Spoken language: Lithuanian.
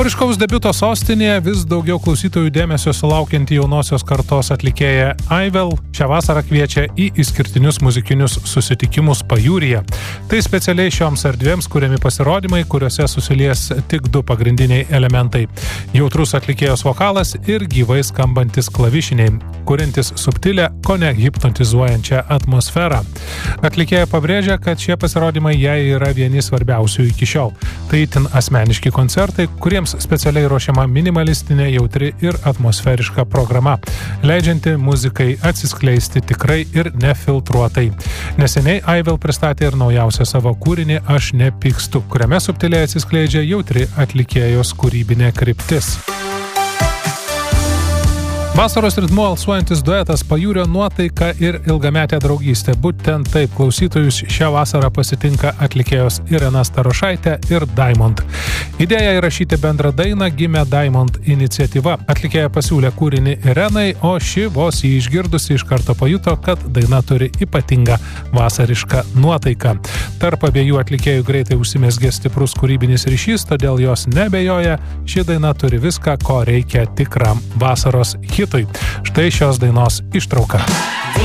Ryškaus debiuto sostinėje vis daugiau klausytojų dėmesio sulaukianti jaunosios kartos atlikėja Aivel šią vasarą kviečia į išskirtinius muzikinius susitikimus pajūryje. Tai specialiai šioms erdvėms kuriami pasirodymai, kuriuose susilies tik du pagrindiniai elementai – jautrus atlikėjos vokalas ir gyvai skambantis klavišiniai, kuriantis subtilę, kone hipnotizuojančią atmosferą. Atlikėja pabrėžia, kad šie pasirodymai jai yra vieni svarbiausių iki šiol. Tai itin asmeniški koncertai, kuriems specialiai ruošiama minimalistinė, jautri ir atmosferiška programa, leidžianti muzikai atsiskleisti tikrai ir nefiltruotai. Neseniai Aivel pristatė ir naujausią savo kūrinį Aš nepykstu, kuriame subtiliai atsiskleidžia jautri atlikėjos kūrybinė kryptis. Vasaros ritmu alsuojantis duetas Pajūrio nuotaika ir ilgametė draugystė. Būtent taip klausytojus šią vasarą pasitinka atlikėjos Irena Starošaitė ir Diamond. Idėja įrašyti bendrą dainą gimė Diamond iniciatyva. Atlikėja pasiūlė kūrinį Irenai, o ši vos jį išgirdusi iš karto pajuto, kad daina turi ypatingą vasarišką nuotaiką. Tarp abiejų atlikėjų greitai užsimezgė stiprus kūrybinis ryšys, todėl jos nebejoja, ši daina turi viską, ko reikia tikram vasaros hitui. Štai šios dainos ištrauka.